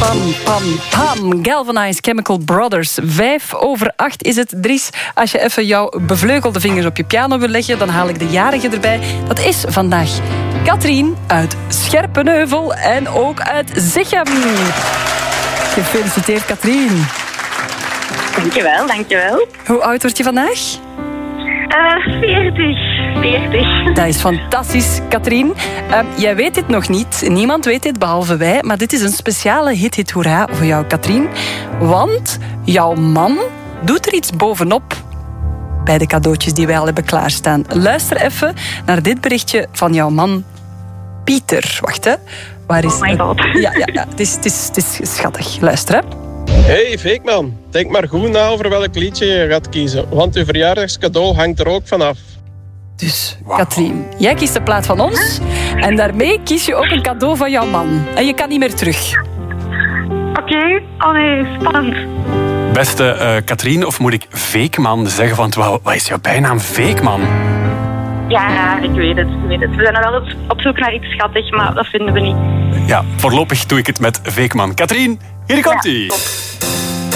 Pam, pam, pam. Galvanized Chemical Brothers. 7:05 is het, Dries. Als je even jouw bevleugelde vingers op je piano wil leggen, dan haal ik de jarige erbij. Dat is vandaag Katrien uit Scherpenheuvel en ook uit Zichem. Gefeliciteerd, Katrien. Dankjewel, dankjewel. Hoe oud word je vandaag? 40. Dat is fantastisch, Katrien. Jij weet dit nog niet. Niemand weet dit, behalve wij. Maar dit is een speciale hit hoera voor jou, Katrien. Want jouw man doet er iets bovenop bij de cadeautjes die wij al hebben klaarstaan. Luister even naar dit berichtje van jouw man, Pieter. Wacht, hè. Waar is... Oh my god. Ja. Het is schattig. Luister, hè. Hey, Veekman. Denk maar goed na over welk liedje je gaat kiezen. Want uw verjaardagscadeau hangt er ook vanaf. Dus, Katrien, jij kiest de plaat van ons. En daarmee kies je ook een cadeau van jouw man. En je kan niet meer terug. Oké. Oh nee, spannend. Beste Katrien, of moet ik Veekman zeggen? Want wat is jouw bijnaam, Veekman? Ja, ik weet het. We zijn er wel op zoek naar iets schattig, maar dat vinden we niet. Ja, voorlopig doe ik het met Veekman. Katrien, hier komt-ie. Ja,